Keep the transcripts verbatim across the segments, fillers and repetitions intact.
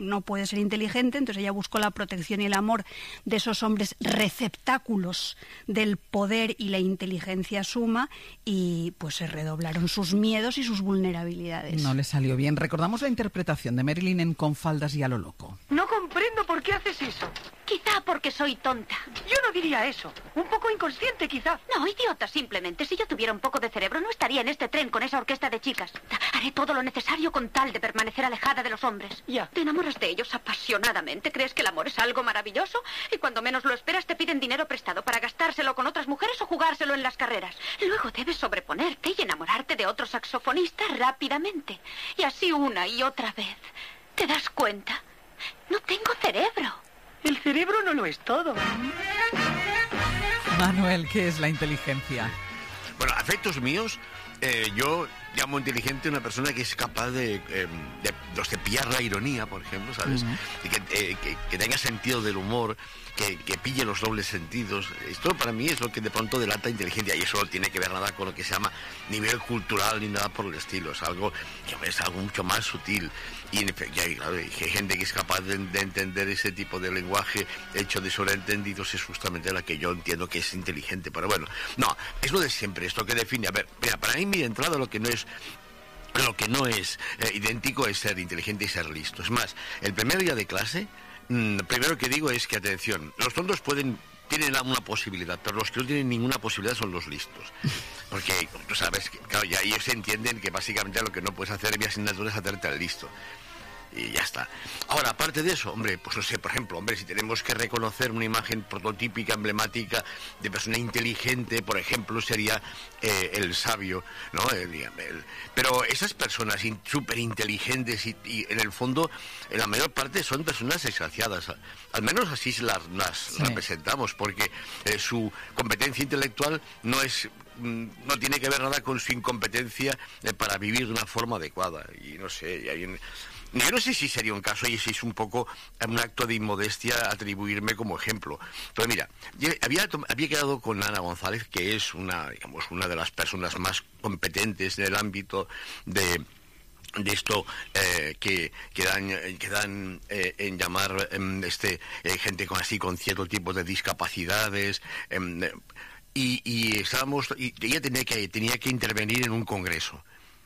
no puede ser inteligente, entonces ella buscó la protección y el amor de esos hombres receptáculos del poder y la inteligencia suma, y pues se redoblaron sus miedos y sus vulnerabilidades. No le salió bien. Recordamos la interpretación de Marilyn en Con faldas y a lo loco. No comprendo por qué haces eso. Quizá porque soy tonta. Yo no diría eso. Un poco inconsciente, quizá. No, idiota, simplemente. Si yo tuviera un poco de cerebro, no estaría en este tren con esa orquesta de chicas. Haré todo lo necesario con tal de permanecer alejada de los hombres. Ya. Te enamoras de ellos apasionadamente. Crees que el amor es algo maravilloso y cuando menos lo esperas te piden dinero prestado para gastárselo con otras mujeres o jugárselo en las carreras. Luego debes sobreponerte y enamorarte de otro saxofonista rápidamente. Y así una y otra vez. ¿Te das cuenta? No tengo cerebro. El cerebro no lo es todo. Manuel, ¿qué es la inteligencia? Bueno, a efectos míos, eh, yo llamo inteligente a una persona que es capaz de, eh, de, de, de pillar la ironía, por ejemplo, ¿sabes? Uh-huh. Y que, eh, que, que tenga sentido del humor, que, que pille los dobles sentidos. Esto para mí es lo que de pronto delata inteligencia, y eso no tiene que ver nada con lo que se llama nivel cultural ni nada por el estilo. Es algo que es algo mucho más sutil. Y, y hay, claro, hay gente que es capaz de, de entender ese tipo de lenguaje hecho de sobreentendidos, es justamente la que yo entiendo que es inteligente. Pero bueno, no, es lo de siempre, esto que define. A ver, mira, para mí, de entrada, lo que no es lo que no es eh, idéntico es ser inteligente y ser listo. Es más, el primer día de clase, mmm, primero que digo es que, atención, los tontos pueden tienen una posibilidad, pero los que no tienen ninguna posibilidad son los listos. Porque tú sabes, que, claro, ya ellos entienden que básicamente lo que no puedes hacer en mi asignatura es hacerte al listo. Y ya está. Ahora, aparte de eso, hombre, pues no sé, por ejemplo, hombre, si tenemos que reconocer una imagen prototípica, emblemática de persona inteligente, por ejemplo, sería eh, el sabio, ¿no? El, el, pero esas personas súper inteligentes y, y en el fondo, en la mayor parte son personas desgraciadas. Al menos así las, las sí. representamos, porque eh, su competencia intelectual no es... no tiene que ver nada con su incompetencia eh, para vivir de una forma adecuada. Y no sé, y hay un... yo no sé si sería un caso y si es un poco un acto de inmodestia atribuirme como ejemplo. Pero mira, yo había, había quedado con Ana González, que es una, digamos, una de las personas más competentes en el ámbito de... de esto eh, que, que dan, que dan eh, en llamar eh, este eh, gente con así con cierto tipo de discapacidades, eh, y, y estábamos y ella tenía que tenía que intervenir en un congreso,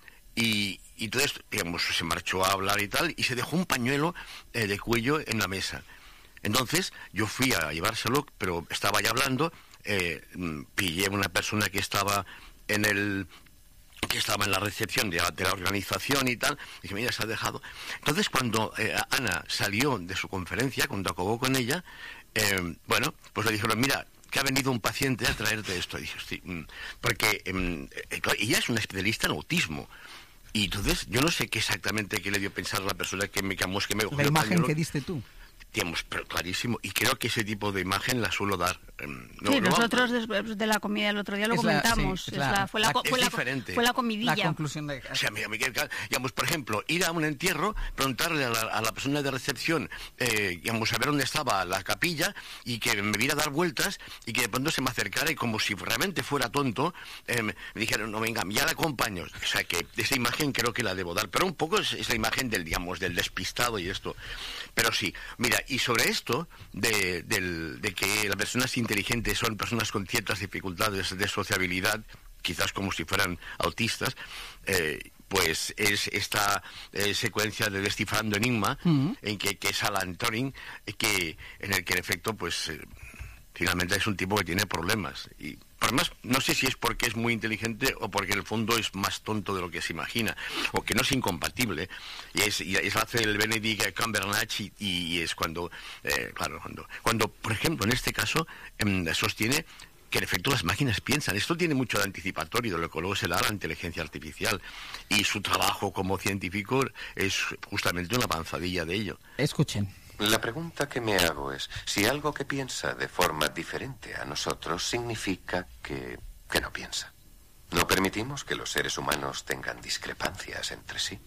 y, y entonces, digamos, se marchó a hablar y tal, y se dejó un pañuelo eh, de cuello en la mesa. Entonces yo fui a llevárselo, pero estaba ya hablando, eh, pillé a una persona que estaba en el que estaba en la recepción de la, de la organización y tal, y dije, mira, se ha dejado. Entonces, cuando eh, Ana salió de su conferencia, cuando acabó con ella, eh, bueno, pues le dijeron, mira, que ha venido un paciente a traerte esto. Y dije, sí, porque eh, eh, ella es una especialista en autismo. Y entonces, yo no sé qué exactamente qué le dio a pensar a la persona que me llamó, que me cogió la imagen pañuelo, que diste tú. Digamos, pero clarísimo, y creo que ese tipo de imagen la suelo dar. Eh, no, sí, no, nosotros después de la comida el otro día lo es comentamos. La, sí, es la, la, fue, la, la, fue, la, fue la comidilla. La conclusión de... O sea, mira, Miguel, digamos, por ejemplo, ir a un entierro, preguntarle a la, a la persona de recepción, eh, digamos, a ver dónde estaba la capilla, y que me viera a dar vueltas, y que de pronto se me acercara, y como si realmente fuera tonto, eh, me dijeron, no, venga, ya la acompaño. O sea, que esa imagen creo que la debo dar, pero un poco es, es la imagen del, digamos, del despistado y esto. Pero sí, mira, y sobre esto, de, de, de que las personas inteligentes son personas con ciertas dificultades de sociabilidad, quizás como si fueran autistas, eh, pues es esta eh, secuencia de Descifrando Enigma, uh-huh. en que, que es Alan Turing, que, en el que en efecto pues eh, finalmente es un tipo que tiene problemas. Y además, no sé si es porque es muy inteligente o porque en el fondo es más tonto de lo que se imagina, o que no es incompatible. Y es, y es hace el Benedict Cumberbatch, y, y es cuando, eh, claro, cuando, cuando, por ejemplo, en este caso, eh, sostiene que en efecto las máquinas piensan. Esto tiene mucho de anticipatorio de lo que luego se da a la inteligencia artificial. Y su trabajo como científico es justamente una avanzadilla de ello. Escuchen. La pregunta que me hago es, si algo que piensa de forma diferente a nosotros significa que, que no piensa. ¿No permitimos que los seres humanos tengan discrepancias entre sí?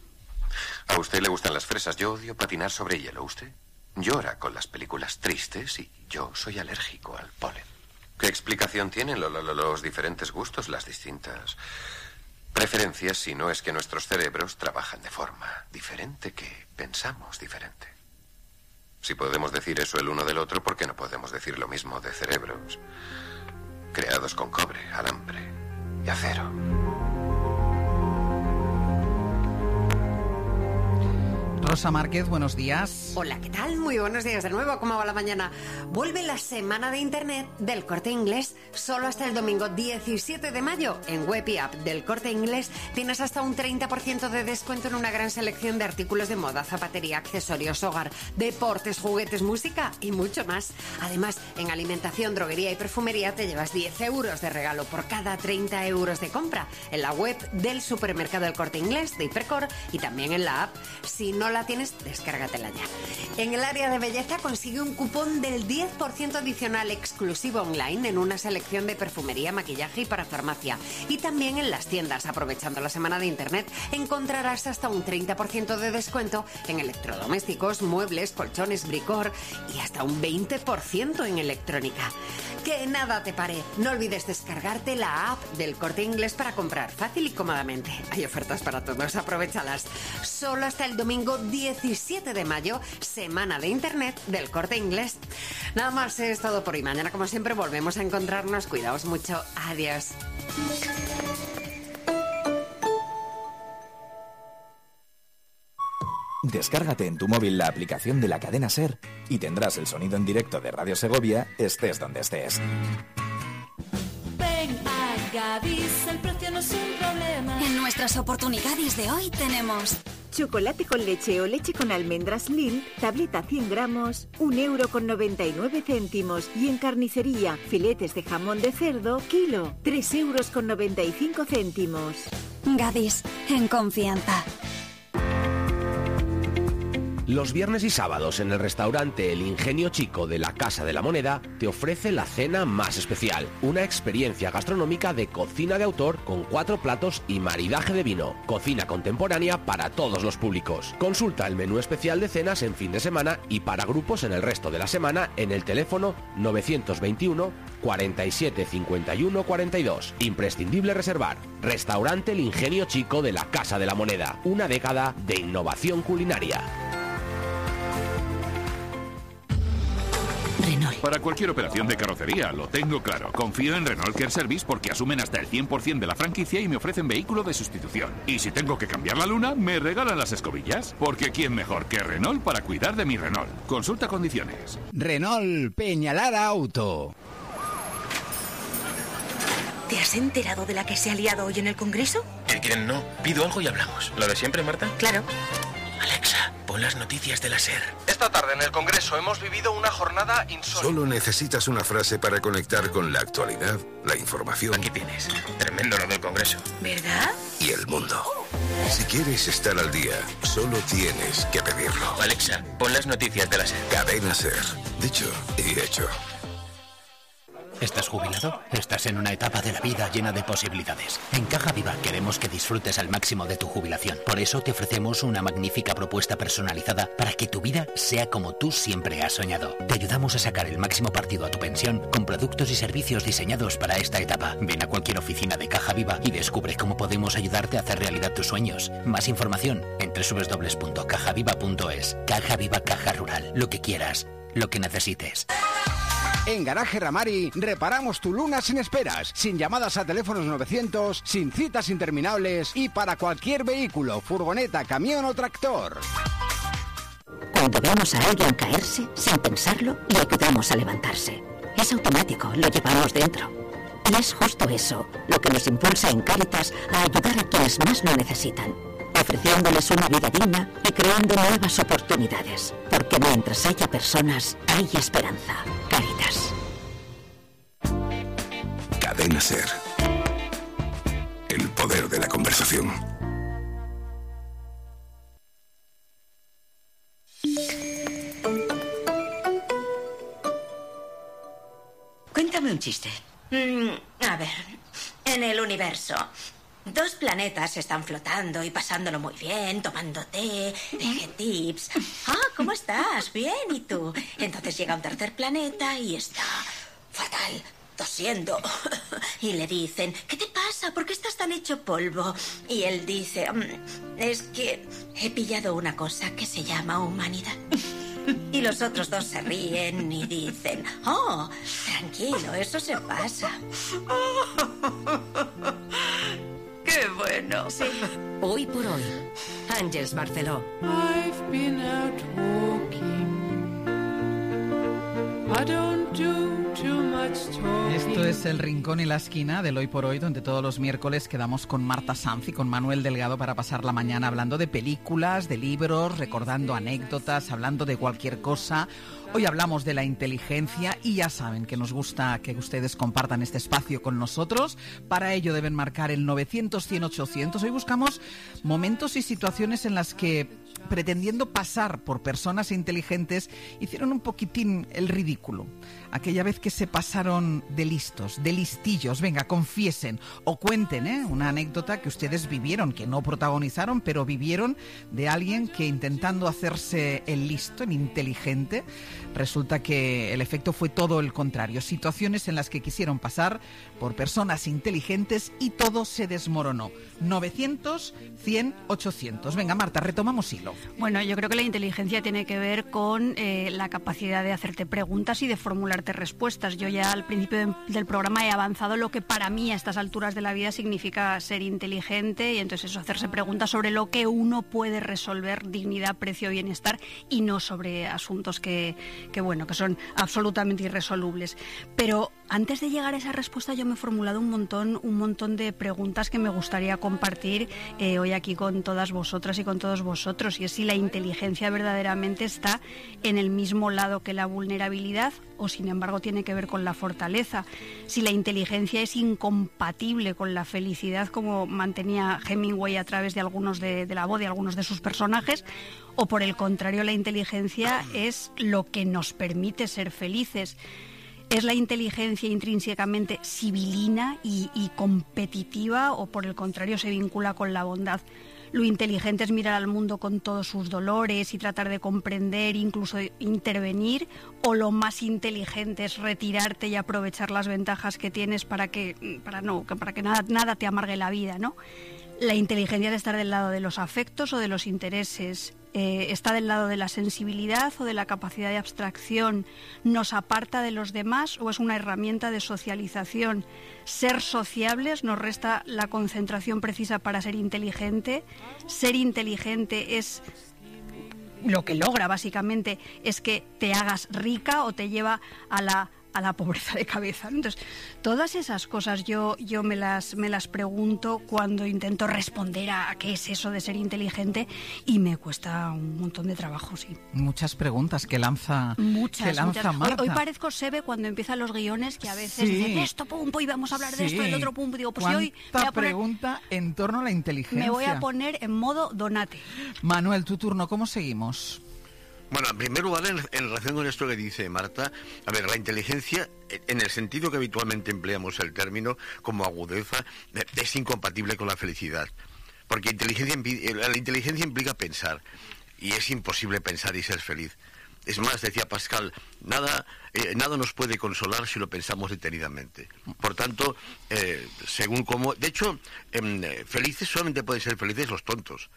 A usted le gustan las fresas, yo odio patinar sobre hielo. Usted llora con las películas tristes y yo soy alérgico al polen. ¿Qué explicación tienen lo, lo, los diferentes gustos, las distintas preferencias, si no es que nuestros cerebros trabajan de forma diferente, que pensamos diferente? Si podemos decir eso el uno del otro, ¿por qué no podemos decir lo mismo de cerebros creados con cobre, alambre y acero? Rosa Márquez, buenos días. Hola, ¿qué tal? Muy buenos días de nuevo. ¿Cómo va la mañana? Vuelve la semana de Internet del Corte Inglés solo hasta el domingo diecisiete de mayo. En web y app del Corte Inglés tienes hasta un treinta por ciento de descuento en una gran selección de artículos de moda, zapatería, accesorios, hogar, deportes, juguetes, música y mucho más. Además, en alimentación, droguería y perfumería te llevas diez euros de regalo por cada treinta euros de compra en la web del supermercado del Corte Inglés de Hipercor y también en la app. Si no la tienes, descárgatela ya. En el área de belleza consigue un cupón del diez por ciento adicional exclusivo online en una selección de perfumería, maquillaje y parafarmacia. Y también en las tiendas, aprovechando la semana de Internet, encontrarás hasta un treinta por ciento de descuento en electrodomésticos, muebles, colchones, bricor y hasta un veinte por ciento en electrónica. Que nada te pare. No olvides descargarte la app del Corte Inglés para comprar fácil y cómodamente. Hay ofertas para todos, aprovéchalas. Solo hasta el domingo diecisiete de mayo, semana de Internet del Corte Inglés. Nada más, es todo por hoy. Mañana, como siempre, volvemos a encontrarnos. Cuidaos mucho. Adiós. Descárgate en tu móvil la aplicación de la cadena SER y tendrás el sonido en directo de Radio Segovia, estés donde estés. Ven a Gadis, el precio no es un problema. En nuestras oportunidades de hoy tenemos chocolate con leche o leche con almendras Lindt, tableta cien gramos, un euro con noventa y nueve céntimos. Y en carnicería, filetes de jamón de cerdo, kilo, tres euros con noventa y cinco céntimos. Gadis, en confianza. Los viernes y sábados en el restaurante El Ingenio Chico de la Casa de la Moneda te ofrece la cena más especial, una experiencia gastronómica de cocina de autor con cuatro platos y maridaje de vino, cocina contemporánea para todos los públicos. Consulta el menú especial de cenas en fin de semana y para grupos en el resto de la semana en el teléfono novecientos veintiuno cuarenta y siete cincuenta y uno cuarenta y dos. Imprescindible reservar. Restaurante El Ingenio Chico de la Casa de la Moneda, una década de innovación culinaria. Renault. Para cualquier operación de carrocería, lo tengo claro. Confío en Renault Care Service porque asumen hasta el cien por ciento de la franquicia y me ofrecen vehículo de sustitución. Y si tengo que cambiar la luna, me regalan las escobillas. Porque ¿quién mejor que Renault para cuidar de mi Renault? Consulta condiciones. Renault Peñalara Auto. ¿Te has enterado de la que se ha liado hoy en el Congreso? ¿Qué quieren? No. Pido algo y hablamos. ¿Lo de siempre, Marta? Claro. Alexa, pon las noticias de la SER. Esta tarde en el Congreso hemos vivido una jornada insólita. Solo necesitas una frase para conectar con la actualidad, la información. Aquí tienes. Tremendo lo del Congreso. ¿Verdad? Y el mundo. Si quieres estar al día, solo tienes que pedirlo. Alexa, pon las noticias de la SER. Cadena SER. Dicho y hecho. ¿Estás jubilado? Estás en una etapa de la vida llena de posibilidades. En Caja Viva queremos que disfrutes al máximo de tu jubilación. Por eso te ofrecemos una magnífica propuesta personalizada para que tu vida sea como tú siempre has soñado. Te ayudamos a sacar el máximo partido a tu pensión con productos y servicios diseñados para esta etapa. Ven a cualquier oficina de Caja Viva y descubre cómo podemos ayudarte a hacer realidad tus sueños. Más información en doble u doble u doble u punto caja viva punto es. Caja Viva, Caja Rural. Lo que quieras, lo que necesites. En Garaje Ramari reparamos tu luna sin esperas, sin llamadas a teléfonos novecientos, sin citas interminables y para cualquier vehículo, furgoneta, camión o tractor. Cuando vemos a alguien caerse, sin pensarlo, le ayudamos a levantarse. Es automático, lo llevamos dentro. Y es justo eso lo que nos impulsa en Cáritas a ayudar a quienes más lo necesitan, ofreciéndoles una vida digna y creando nuevas oportunidades. Porque mientras haya personas, hay esperanza. Cáritas. Cadena SER. El poder de la conversación. Cuéntame un chiste. Mm, a ver, en el universo, dos planetas están flotando y pasándolo muy bien, tomando té, teje tips. Ah, ¿cómo estás? Bien, ¿y tú? Entonces llega un tercer planeta y está fatal, tosiendo. Y le dicen, ¿qué te pasa? ¿Por qué estás tan hecho polvo? Y él dice, es que he pillado una cosa que se llama humanidad. Y Y los otros dos se ríen y dicen, oh, tranquilo, eso se pasa. ¡Qué bueno! Sí. Hoy por hoy, Àngels Barceló. I've been out walking. I don't do too much talking. Esto es El Rincón y la Esquina del Hoy por Hoy, donde todos los miércoles quedamos con Marta Sanz y con Manuel Delgado para pasar la mañana hablando de películas, de libros, recordando anécdotas, hablando de cualquier cosa. Hoy hablamos de la inteligencia y ya saben que nos gusta que ustedes compartan este espacio con nosotros. Para ello deben marcar el novecientos, cien, ochocientos. Hoy buscamos momentos y situaciones en las que, pretendiendo pasar por personas inteligentes, hicieron un poquitín el ridículo. Aquella vez que se pasaron de listos, de listillos. Venga, confiesen o cuenten ¿eh? una anécdota que ustedes vivieron, que no protagonizaron, pero vivieron, de alguien que, intentando hacerse el listo, el inteligente, resulta que el efecto fue todo el contrario. Situaciones en las que quisieron pasar por personas inteligentes y todo se desmoronó. novecientos, cien, ochocientos. Venga, Marta, retomamos hilo. Bueno, yo creo que la inteligencia tiene que ver con eh, la capacidad de hacerte preguntas y de formularte respuestas. Yo ya al principio de, del programa he avanzado lo que para mí a estas alturas de la vida significa ser inteligente, y entonces eso, hacerse preguntas sobre lo que uno puede resolver, dignidad, precio, bienestar, y no sobre asuntos que, que bueno, que son absolutamente irresolubles. Pero antes de llegar a esa respuesta yo me he formulado un montón, un montón de preguntas que me gustaría compartir eh, hoy aquí con todas vosotras y con todos vosotros, y es si la inteligencia verdaderamente está en el mismo lado que la vulnerabilidad o sin embargo tiene que ver con la fortaleza, si la inteligencia es incompatible con la felicidad como mantenía Hemingway a través de algunos de, de la voz de algunos de sus personajes, o por el contrario la inteligencia es lo que nos permite ser felices. ¿Es la inteligencia intrínsecamente sibilina y, y competitiva, o por el contrario se vincula con la bondad? Lo inteligente es mirar al mundo con todos sus dolores y tratar de comprender, incluso intervenir, o lo más inteligente es retirarte y aprovechar las ventajas que tienes para que, para no, para que nada, nada te amargue la vida, ¿no? La inteligencia de estar del lado de los afectos o de los intereses, eh, está del lado de la sensibilidad o de la capacidad de abstracción, nos aparta de los demás o es una herramienta de socialización. Ser sociables nos resta la concentración precisa para ser inteligente. Ser inteligente es lo que logra básicamente es que te hagas rica o te lleva a la a la pobreza de cabeza. Entonces, todas esas cosas yo, yo me las me las pregunto cuando intento responder a, a qué es eso de ser inteligente, y me cuesta un montón de trabajo, sí. Muchas preguntas que lanza, muchas, que lanza muchas. Marta. Hoy, hoy parezco Sebe cuando empiezan los guiones, que a veces sí. dicen esto, pum, y vamos a hablar de sí. esto, del otro, pum, digo, pues ¿Cuánta hoy me voy a poner, pregunta en torno a la inteligencia? me voy a poner en modo Donate. Manuel, tu turno, ¿cómo seguimos? Bueno, en primer lugar, en, en relación con esto que dice Marta, a ver, la inteligencia, en el sentido que habitualmente empleamos el término como agudeza, es incompatible con la felicidad. Porque inteligencia, la inteligencia implica pensar, y es imposible pensar y ser feliz. Es más, decía Pascal, nada, eh, nada nos puede consolar si lo pensamos detenidamente. Por tanto, eh, según como... De hecho, eh, felices solamente pueden ser felices los tontos.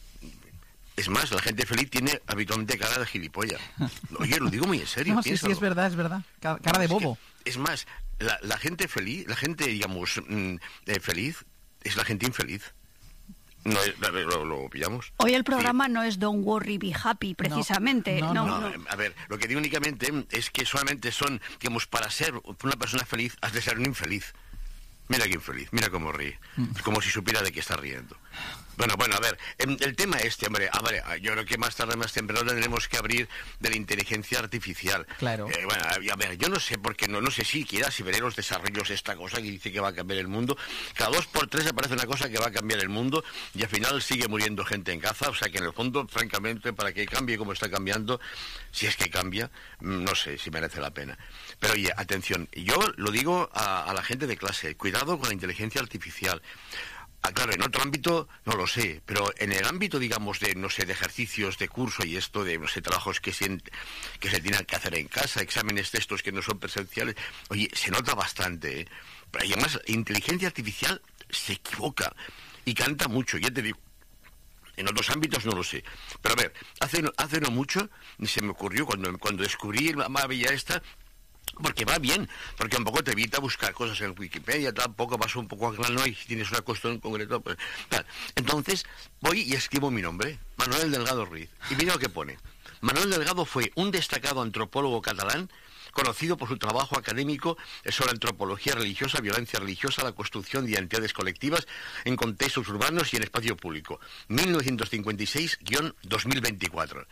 Es más, la gente feliz tiene habitualmente cara de gilipollas. Oye, lo digo muy en serio. No, sí, sí, es verdad, es verdad. Cara, cara de bobo. Es, que, es más, la, la gente feliz, la gente, digamos, mm, eh, feliz, es la gente infeliz. No, lo, lo pillamos. Hoy el programa sí. no es Don't Worry, Be Happy, precisamente. No, no, no, no, no. A ver, lo que digo únicamente es que solamente son, digamos, para ser una persona feliz, has de ser un infeliz. Mira qué infeliz, mira cómo ríe, como si supiera de qué está riendo. Bueno, bueno, a ver, el tema este, hombre, a ver, yo creo que más tarde, más temprano tendremos que abrir de la inteligencia artificial. Claro. Eh, bueno, a ver, yo no sé, porque no, no sé si siquiera si veré los desarrollos de esta cosa que dice que va a cambiar el mundo. Cada dos por tres aparece una cosa que va a cambiar el mundo y al final sigue muriendo gente en Gaza, o sea que en el fondo, francamente, para que cambie como está cambiando, si es que cambia, no sé si merece la pena. Pero oye, atención, yo lo digo a, a la gente de clase, cuidado con la inteligencia artificial. Ah, claro, en otro ámbito no lo sé, pero en el ámbito, digamos, de, no sé, de ejercicios, de curso y esto, de, no sé, trabajos que se, que se tienen que hacer en casa, exámenes de estos que no son presenciales, oye, se nota bastante, ¿eh? Pero además, la inteligencia artificial se equivoca y canta mucho, ya te digo. En otros ámbitos no lo sé. Pero a ver, hace, hace no mucho se me ocurrió cuando, cuando descubrí la maravilla esta, porque va bien, porque un poco te evita buscar cosas en Wikipedia, tampoco vas un poco al grano y si tienes una cuestión en concreto, pues tal. Entonces voy y escribo mi nombre, Manuel Delgado Ruiz, y mira lo que pone. Manuel Delgado fue un destacado antropólogo catalán, conocido por su trabajo académico sobre antropología religiosa, violencia religiosa, la construcción de identidades colectivas en contextos urbanos y en espacio público. mil novecientos cincuenta y seis a dos mil veinticuatro.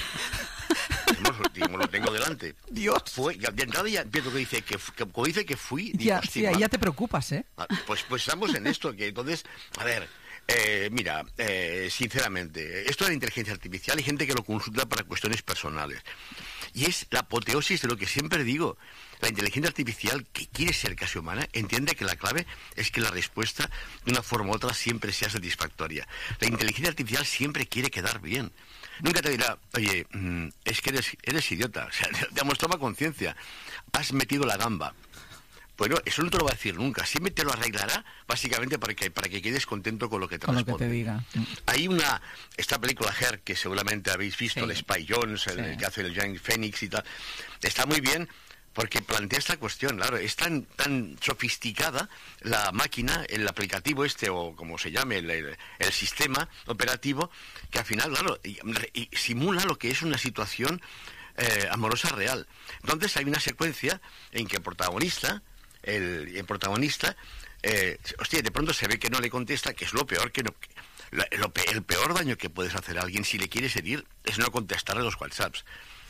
Lo tengo delante. Dios. Fue, de entrada ya empiezo que dice que, que, como dice que fui, digo, ya, hostia, sí, ya te preocupas, ¿eh? Pues, pues estamos en esto, que entonces, a ver, eh, mira, eh, sinceramente, esto de la inteligencia artificial hay gente que lo consulta para cuestiones personales. Y es la apoteosis de lo que siempre digo. La inteligencia artificial, que quiere ser casi humana, entiende que la clave es que la respuesta, de una forma u otra, siempre sea satisfactoria. La inteligencia artificial siempre quiere quedar bien. Nunca te dirá, oye, mmm, es que eres, eres idiota, o sea, digamos, toma conciencia, has metido la gamba. Bueno, eso no te lo va a decir nunca, siempre te lo arreglará, básicamente para que, para que quedes contento con lo que te con responde. Lo que te diga. Hay una, esta película Her, que seguramente habéis visto, sí. El Spy Jones, el, sí. el que hace el Giant Phoenix y tal, está muy bien, porque plantea esta cuestión, claro, es tan, tan sofisticada la máquina, el aplicativo este, o como se llame, el, el, el sistema operativo, que al final, claro, y, y simula lo que es una situación eh, amorosa real. Entonces hay una secuencia en que el protagonista, el, el protagonista, eh, hostia, de pronto se ve que no le contesta, que es lo peor que no... Que, lo, lo, el peor daño que puedes hacer a alguien si le quieres herir es no contestarle los WhatsApps.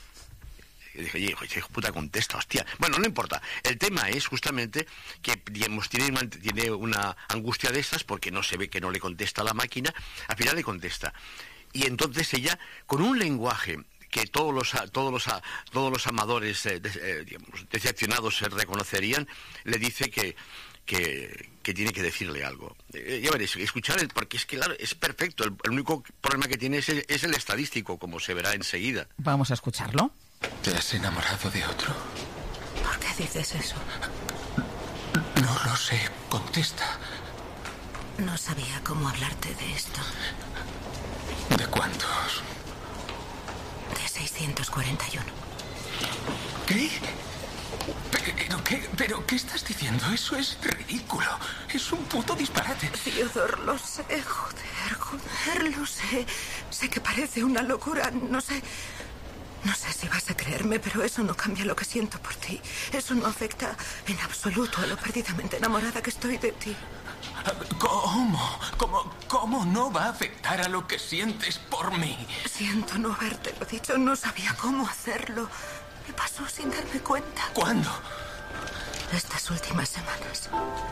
Y dije, oye, hijo de puta, contesta, hostia. Bueno, no importa. El tema es justamente que, digamos, tiene, tiene una angustia de estas porque no se ve que no le contesta a la máquina, al final le contesta. Y entonces ella, con un lenguaje que todos los todos los todos los amadores eh, de, eh, digamos, decepcionados se reconocerían, le dice que que, que tiene que decirle algo. Eh, ya veréis, escuchar, el, porque es que claro, es perfecto. El, el único problema que tiene es el, es el estadístico, como se verá enseguida. Vamos a escucharlo. ¿Te has enamorado de otro? ¿Por qué dices eso? No lo sé. Contesta. No sabía cómo hablarte de esto. ¿De cuántos? De seiscientos cuarenta y uno. ¿Qué? ¿Pero qué, pero qué estás diciendo? Eso es ridículo. Es un puto disparate. Theodore, lo sé, joder, joder, lo sé. Sé que parece una locura, no sé... No sé si vas a creerme, pero eso no cambia lo que siento por ti. Eso no afecta en absoluto a lo perdidamente enamorada que estoy de ti. ¿Cómo? ¿Cómo, cómo no va a afectar a lo que sientes por mí? Siento no habértelo dicho, no sabía cómo hacerlo. Me pasó sin darme cuenta. ¿Cuándo? Estas últimas semanas.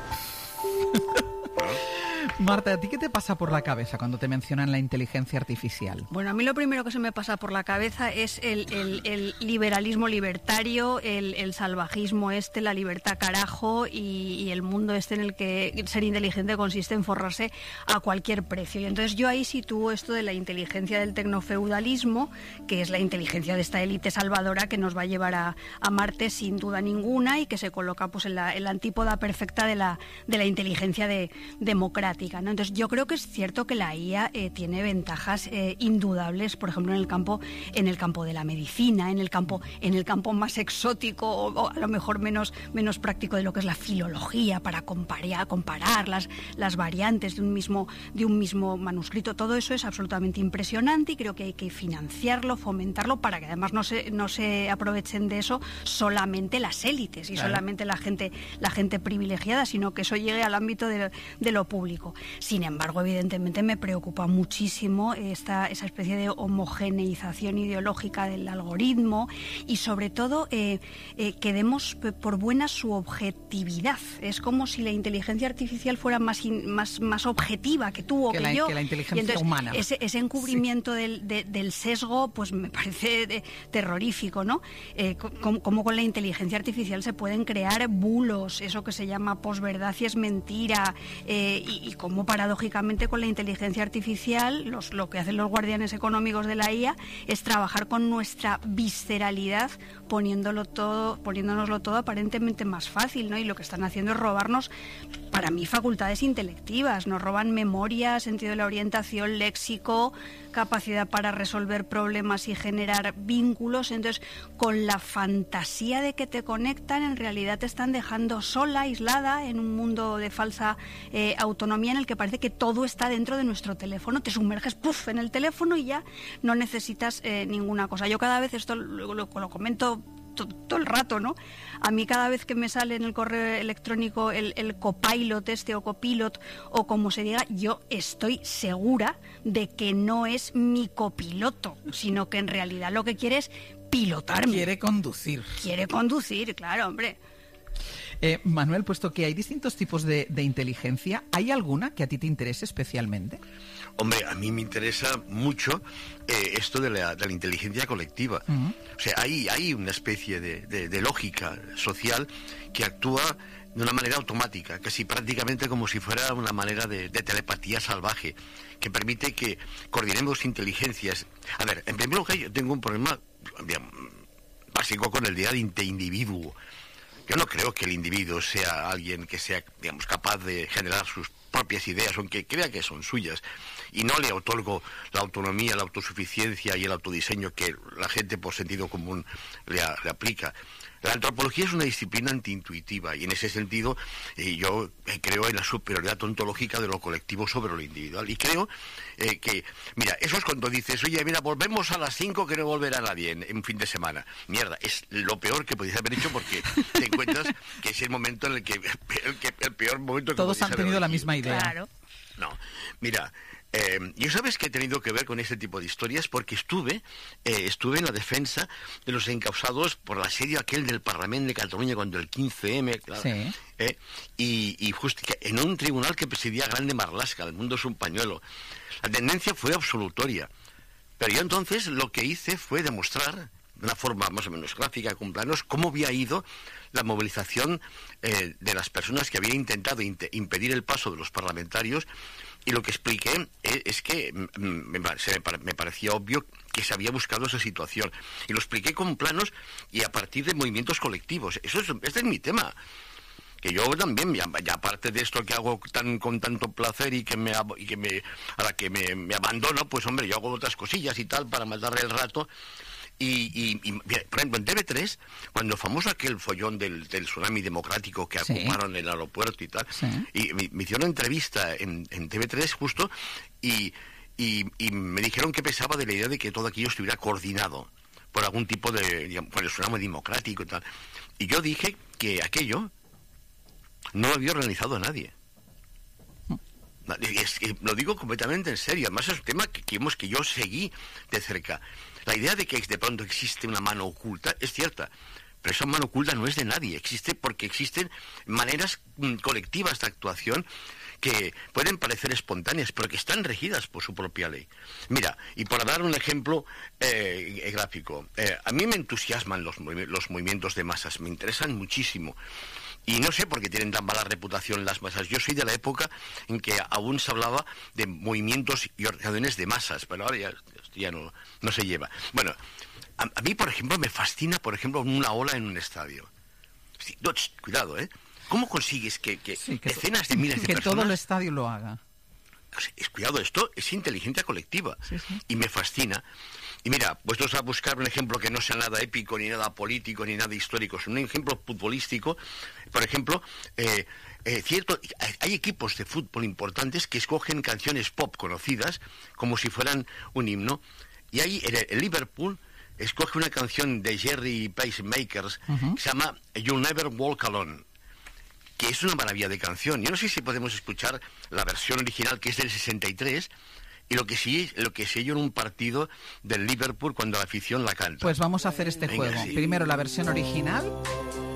Marta, ¿a ti qué te pasa por la cabeza cuando te mencionan la inteligencia artificial? Bueno, a mí lo primero que se me pasa por la cabeza es el, el, el liberalismo libertario, el, el salvajismo este, la libertad carajo y, y el mundo este en el que ser inteligente consiste en forrarse a cualquier precio. Y entonces yo ahí sitúo esto de la inteligencia del tecnofeudalismo, que es la inteligencia de esta élite salvadora que nos va a llevar a, a Marte sin duda ninguna y que se coloca pues en la, en la antípoda perfecta de la, de la inteligencia de, democrática. ¿No? Entonces yo creo que es cierto que la I A eh, tiene ventajas eh, indudables, por ejemplo en el campo en el campo de la medicina, en el campo en el campo más exótico o, o a lo mejor menos menos práctico de lo que es la filología para comparar, comparar las, las variantes de un mismo de un mismo manuscrito. Todo eso es absolutamente impresionante y creo que hay que financiarlo, fomentarlo para que además no se no se aprovechen de eso solamente las élites y claro. solamente la gente la gente privilegiada, sino que eso llegue al ámbito de, de lo público. Sin embargo, evidentemente me preocupa muchísimo esta, esa especie de homogeneización ideológica del algoritmo y sobre todo eh, eh, que demos por buena su objetividad. Es como si la inteligencia artificial fuera más, in, más, más objetiva que tú o que, que la, yo. Que la inteligencia entonces, humana. Ese, ese encubrimiento sí. del, de, del sesgo pues me parece de, terrorífico, ¿no? Eh, como, como con la inteligencia artificial se pueden crear bulos, eso que se llama posverdad y es mentira, eh, y, y cómo paradójicamente con la inteligencia artificial los, lo que hacen los guardianes económicos de la I A es trabajar con nuestra visceralidad, poniéndolo todo, poniéndonoslo todo aparentemente más fácil, ¿no? Y lo que están haciendo es robarnos, para mí, facultades intelectivas. Nos roban memoria, sentido de la orientación, léxico, capacidad para resolver problemas y generar vínculos. Entonces, con la fantasía de que te conectan, en realidad te están dejando sola, aislada, en un mundo de falsa eh, autonomía en el que parece que todo está dentro de nuestro teléfono. Te sumerges, puff, en el teléfono y ya no necesitas eh, ninguna cosa. Yo cada vez, esto lo, lo, lo comento todo el rato, ¿no? A mí cada vez que me sale en el correo electrónico el, el copilot este o copilot o como se diga, yo estoy segura de que no es mi copiloto, sino que en realidad lo que quiere es pilotarme. Quiere conducir. Quiere conducir, claro, hombre. Eh, Manuel, puesto que hay distintos tipos de, de inteligencia, ¿hay alguna que a ti te interese especialmente? Hombre, a mí me interesa mucho eh, esto de la, de la inteligencia colectiva. Uh-huh. O sea, hay, hay una especie de, de, de lógica social que actúa de una manera automática, casi prácticamente como si fuera una manera de, de telepatía salvaje, que permite que coordinemos inteligencias. A ver, en primer lugar, yo tengo un problema digamos, básico con el día de individuo. Yo no creo que el individuo sea alguien que sea, digamos, capaz de generar sus propias ideas, aunque crea que son suyas, y no le otorgo la autonomía, la autosuficiencia y el autodiseño que la gente por sentido común le, a, le aplica. La antropología es una disciplina antiintuitiva y en ese sentido eh, yo eh, creo en la superioridad ontológica de lo colectivo sobre lo individual y creo eh, que, mira, eso es cuando dices, oye, mira, volvemos a las cinco que no volverá nadie en, en fin de semana. Mierda, es lo peor que podías haber hecho porque te encuentras que es el momento en el que, el, que, el peor momento que todos han tenido la misma idea. Claro. No, mira, eh, yo sabes que he tenido que ver con este tipo de historias porque estuve eh, estuve en la defensa de los encausados por el asedio aquel del Parlamento de Cataluña cuando el quince eme, claro, sí. eh, y, y justo en un tribunal que presidía Grande Marlaska, El mundo es un pañuelo. La tendencia fue absolutoria, pero yo entonces lo que hice fue demostrar de una forma más o menos gráfica, con planos, cómo había ido la movilización eh, de las personas que habían intentado inte- impedir el paso de los parlamentarios. Y lo que expliqué es, es que me, me parecía obvio que se había buscado esa situación. Y lo expliqué con planos y a partir de movimientos colectivos. Eso es, este es mi tema. Que yo también, ya, ya aparte de esto que hago tan con tanto placer y que me y que me a la que me, me abandono, pues hombre, yo hago otras cosillas y tal para matarle el rato. Y, y, y mira, por ejemplo, en T V tres, cuando famoso aquel follón del, del tsunami democrático que sí. ocuparon el aeropuerto y tal, sí. y me, me hicieron una entrevista en, en T V tres justo, y, y, y me dijeron que pensaba de la idea de que todo aquello estuviera coordinado por algún tipo de, digamos, por el tsunami democrático y tal. Y yo dije que aquello no lo había organizado nadie. Es que lo digo completamente en serio. Además es un tema que, que, que yo seguí de cerca. La idea de que de pronto existe una mano oculta es cierta, pero esa mano oculta no es de nadie. Existe porque existen maneras mm, colectivas de actuación que pueden parecer espontáneas, pero que están regidas por su propia ley. Mira, y para dar un ejemplo eh, gráfico, eh, a mí me entusiasman los, los movimientos de masas, me interesan muchísimo. Y no sé por qué tienen tan mala reputación las masas. Yo soy de la época en que aún se hablaba de movimientos y organizaciones de masas, pero ahora ya, ya no, no se lleva. Bueno, a, a mí, por ejemplo, me fascina, por ejemplo, una ola en un estadio. Sí, no, ch, cuidado, ¿eh? ¿Cómo consigues que, que, sí, que decenas de miles de que personas... Que todo el estadio lo haga. Es, cuidado, esto es inteligencia colectiva. Sí, sí. Y me fascina. Y mira, puestos a buscar un ejemplo que no sea nada épico, ni nada político, ni nada histórico, sino un ejemplo futbolístico, por ejemplo, eh, eh, cierto, hay equipos de fútbol importantes que escogen canciones pop conocidas como si fueran un himno, y ahí el, el Liverpool escoge una canción de Jerry Pacemakers uh-huh. que se llama You'll Never Walk Alone, que es una maravilla de canción. Yo no sé si podemos escuchar la versión original, que es del sesenta y tres, y lo que sí lo que sí yo en un partido del Liverpool cuando la afición la canta. Pues vamos a hacer este Venga, juego. Sí. Primero la versión original